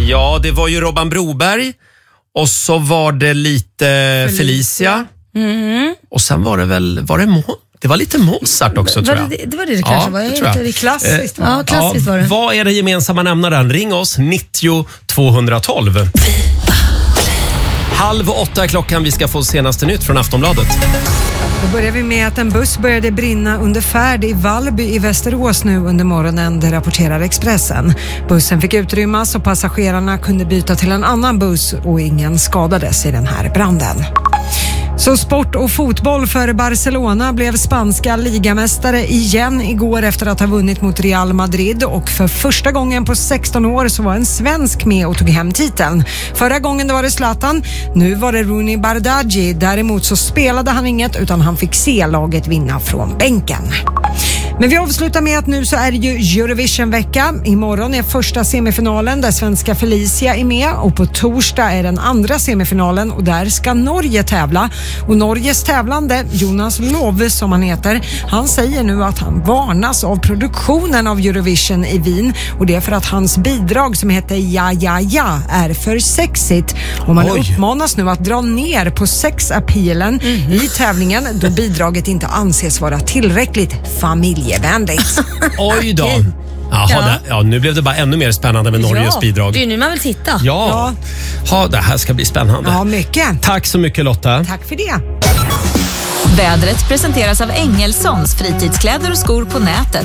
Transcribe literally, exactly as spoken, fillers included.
Ja, det var ju Robban Broberg. Och så var det lite Felicia. Felicia. Mm. Och sen var det väl, var det Mo? Det var lite Mozart också, tror jag. Det, det var det det kanske ja, var. Jag det tror jag. det klassiskt, eh, ja, klassiskt ja, var det. Vad är det gemensamma nämnaren? Ring oss, nittio tvåhundratolv. Halv åtta är klockan, vi ska få senaste nytt från Aftonbladet. Då börjar vi med att en buss började brinna under färd i Vallby i Västerås nu under morgonen, det rapporterar Expressen. Bussen fick utrymmas och passagerarna kunde byta till en annan buss och ingen skadades i den här branden. Så sport och fotboll för Barcelona blev spanska ligamästare igen igår efter att ha vunnit mot Real Madrid, och för första gången på sexton år så var en svensk med och tog hem titeln. Förra gången det var det Zlatan, nu var det Rooney Bardghji. Däremot så spelade han inget utan han fick se laget vinna från bänken. Men vi avslutar med att nu så är det ju Eurovision-vecka. Imorgon är första semifinalen där svenska Felicia är med, och på torsdag är den andra semifinalen och där ska Norge tävla. Och Norges tävlande, Jonas Love som han heter, han säger nu att han varnas av produktionen av Eurovision i Wien, och det är för att hans bidrag som heter Ja Ja Ja är för sexigt. Och man Oj. uppmanas nu att dra ner på sexappealen mm. i tävlingen då bidraget inte anses vara tillräckligt familjevänligt. Oj då. Jaha, ja. Det, ja, nu blev det bara ännu mer spännande med Norges ja, bidrag. Det är nu man vill titta. Ja. Ja. ja, det här ska bli spännande. Ja, mycket. Tack så mycket, Lotta. Tack för det. Vädret presenteras av Engelsons fritidskläder och skor på nätet.